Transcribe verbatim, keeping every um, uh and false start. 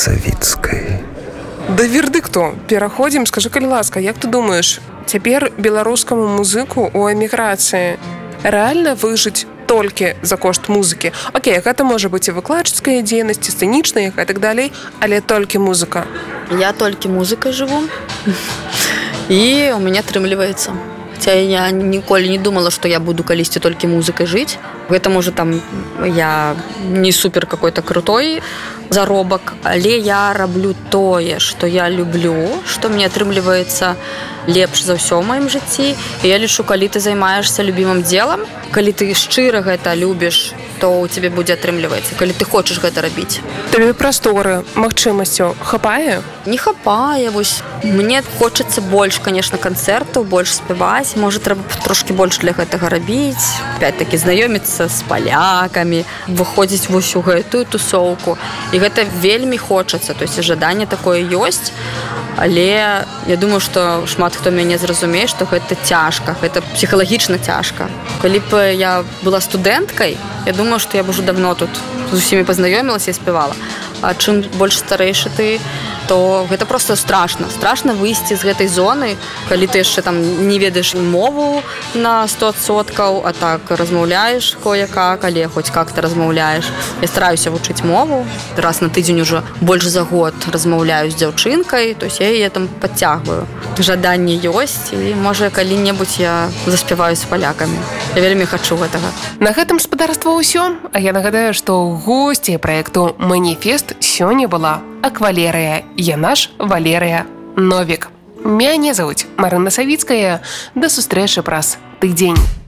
Савіцкай. Да вердыкту пераходзім. Скажы, калі ласка, як ты думаеш, цяпер беларускаму музыку ў эміграцыі рэальна выжыць толькі за кошт музыкі? Окей, гэта можа быць і выкладчыцкая дзейнасць, сцэнічная і так далей, але толькі музыка. Я толькі музыкай жыву, і у мяне атрымліваецца. Хаця я ніколі не думала, што я буду калісьці толькі музыкай жыць. Гэта, можа, там я не супер какой-то крутой заробак, але я раблю тое, што я люблю, што мне атрымліваецца лепш за ўсё ў маім жыцці. І я лічу, калі ты займаешься любімым делам, калі ты шчыра гэта любіш, то ў цябе будзе атрымліваецца, калі ты хочаш гэта рабіць. Табе прасторы, магчымасцяў хапае? Не хапае, вось. Мне хочацца больш, конечно, канцэртаў, больш спяваць. Можа, трэба трошкі больш для гэтага рабіць. Опять-таки, знаёміцца з палякамі, выходзіць вось у гэтую тусоўку. І гэта вельмі хочацца, то есть жаданне такое ёсць. Але я думаю, што шмат хто мяне зразумее, што гэта цяжка, гэта псіхалагічна цяжка. Калі б я была студэнткай, я думаю, што я б ужо давно тут з усімі пазнаёмілася і спявала. А чым больш старэйшы ты, то гэта проста страшна. Страшна выйсці з гэтай зоны, калі ты яшчэ там не ведаеш мову на сто адсоткаў, а так размаўляеш кое-как, але хоць как-то размаўляеш. Я стараюся вучыць мову. Раз на тыдзень ужо больш за год размаўляю з дзяўчынкай, то есть я яе там падцягваю. Жаданне ёсць, і можа калі-небудзь я заспяваю з палякамі. Я вельмі хачу гэтага. На гэтым спадарства ўсё. А я нагадаю, што госці праекту «Маніфест» сёння была Аквалерыя, яна ж Валерыя Новік. Мяне завуць Марына Савіцкая. Да сустрэчы праз тыдзень.